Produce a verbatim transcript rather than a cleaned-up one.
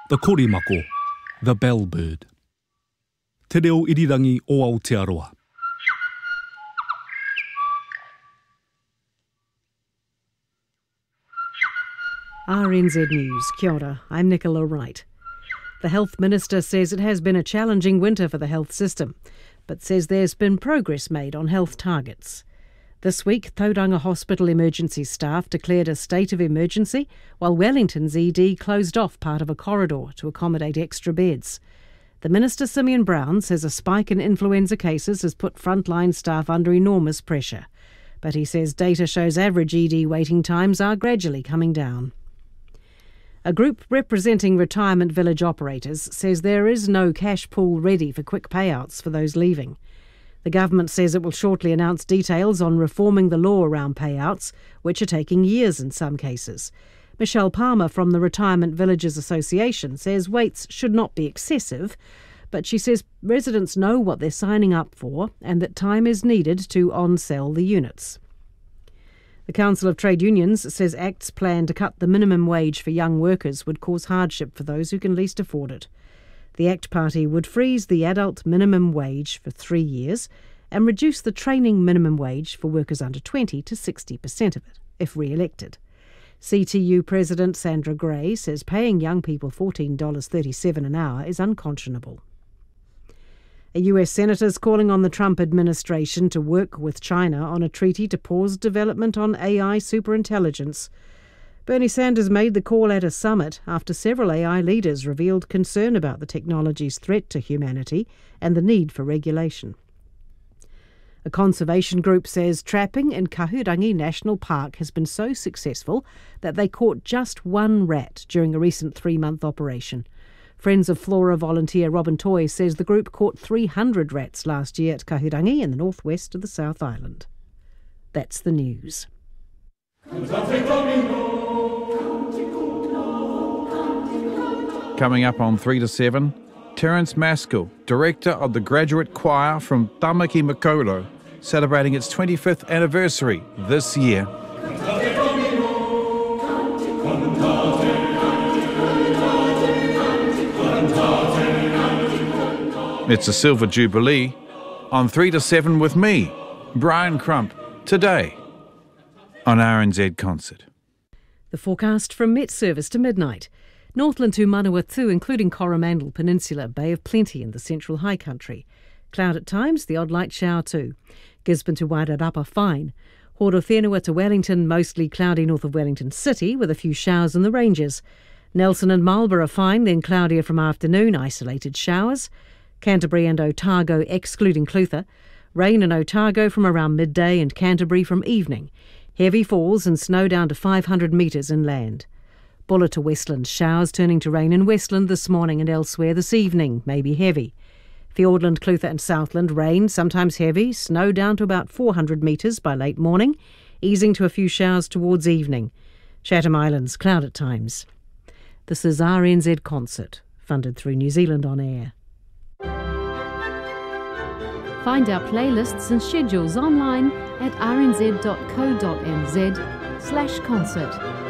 The korimako, the bellbird. Te reo irirangi o Aotearoa. R N Z News. Kia ora, I'm Nicola Wright. The Health Minister says it has been a challenging winter for the health system, but says there's been progress made on health targets. This week, Tauranga Hospital emergency staff declared a state of emergency, while Wellington's E D closed off part of a corridor to accommodate extra beds. The Minister, Simeon Brown, says a spike in influenza cases has put frontline staff under enormous pressure, but he says data shows average E D waiting times are gradually coming down. A group representing retirement village operators says there is no cash pool ready for quick payouts for those leaving. The government says it will shortly announce details on reforming the law around payouts, which are taking years in some cases. Michelle Palmer from the Retirement Villages Association says waits should not be excessive, but she says residents know what they're signing up for and that time is needed to on-sell the units. The Council of Trade Unions says ACT's plan to cut the minimum wage for young workers would cause hardship for those who can least afford it. The ACT Party would freeze the adult minimum wage for three years and reduce the training minimum wage for workers under twenty to sixty percent of it, if re-elected. C T U President Sandra Gray says paying young people fourteen dollars thirty-seven an hour is unconscionable. A U S senator is calling on the Trump administration to work with China on a treaty to pause development on A I superintelligence. Bernie Sanders made the call at a summit after several A I leaders revealed concern about the technology's threat to humanity and the need for regulation. A conservation group says trapping in Kahurangi National Park has been so successful that they caught just one rat during a recent three-month operation. Friends of Flora volunteer Robin Toy says the group caught three hundred rats last year at Kahurangi in the northwest of the South Island. That's the news. Coming up on three to seven, Terence Maskell, director of the graduate choir from Tamaki Makaurau, celebrating its twenty-fifth anniversary this year. It's a Silver Jubilee on three to seven with me, Brian Crump, today on R N Z Concert. The forecast from Met Service to midnight. Northland to Manawatu, including Coromandel Peninsula, Bay of Plenty in the central high country. Cloud at times, the odd light shower too. Gisborne to Wairarapa, fine. Horowhenua to Wellington, mostly cloudy north of Wellington City, with a few showers in the ranges. Nelson and Marlborough fine, then cloudier from afternoon, isolated showers. Canterbury and Otago, excluding Clutha. Rain in Otago from around midday and Canterbury from evening. Heavy falls and snow down to five hundred metres inland. Buller to Westland, showers turning to rain in Westland this morning and elsewhere this evening, maybe heavy. Fiordland, Clutha and Southland, rain, sometimes heavy, snow down to about four hundred metres by late morning, easing to a few showers towards evening. Chatham Islands, cloud at times. This is R N Z Concert, funded through New Zealand On Air. Find our playlists and schedules online at r n z dot co dot n z slash concert.